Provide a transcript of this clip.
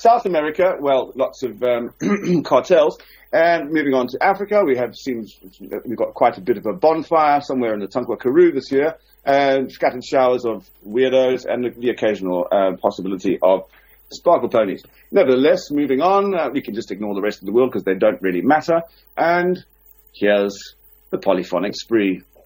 South America, well, lots of cartels. And moving on to Africa, we've got quite a bit of a bonfire somewhere in the Tankwa Karoo this year, and scattered showers of weirdos and the occasional possibility of sparkle ponies. Nevertheless, moving on, we can just ignore the rest of the world because they don't really matter. And here's the polyphonic spree.